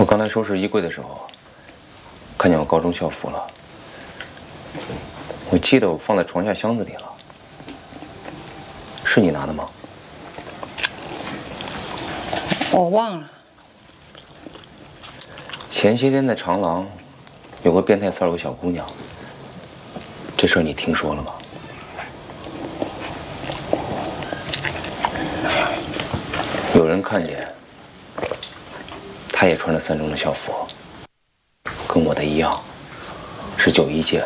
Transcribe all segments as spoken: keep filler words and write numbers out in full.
我刚才收拾衣柜的时候，看见我高中校服了。我记得我放在床下箱子里了，是你拿的吗？ 我忘了。 前些天在长廊，有个变态骚扰小姑娘，这事儿你听说了吗？有人看见，她也穿着三中的校服，跟我的一样，是九一届的。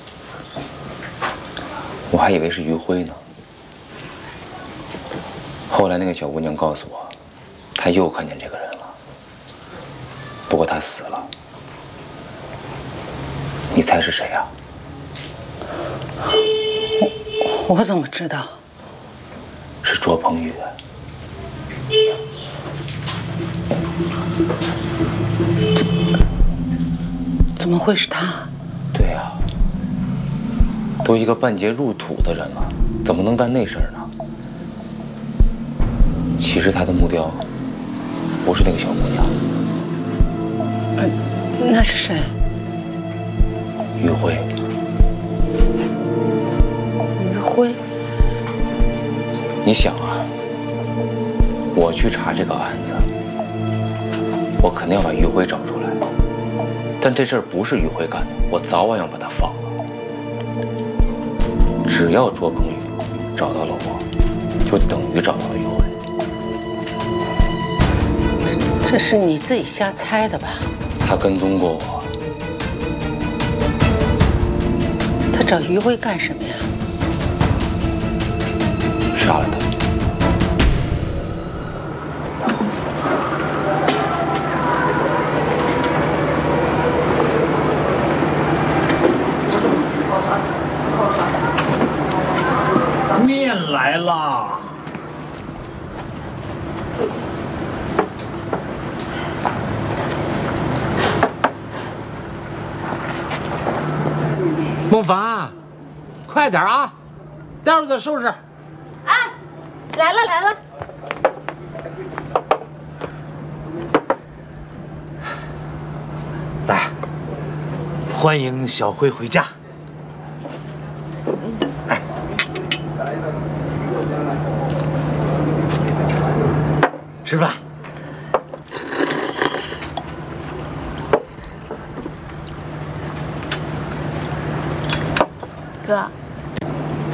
我还以为是于辉呢。后来那个小姑娘告诉我，她又看见这个人了，不过她死了。你猜是谁啊？ 我我怎么知道？ 是卓鹏宇。 怎么会是他？ 对呀，都一个半截入土的人了，怎么能干那事儿呢？其实他的目标不是那个小姑娘。 呃，那是谁？ 于辉。 于辉。 你想啊，我去查这个案子，我肯定要把于辉找出来。但这事儿不是于辉干的，我早晚要把他放了。只要卓鹏宇找到了我，就等于找到了于辉。 这是你自己瞎猜的吧？ 他跟踪过我。 他找于辉干什么呀？ 杀了他。 面来啦！孟凡，快点啊，待会儿再收拾。 哎，来了来了。 来，欢迎小辉回家。哎，吃饭。 哥，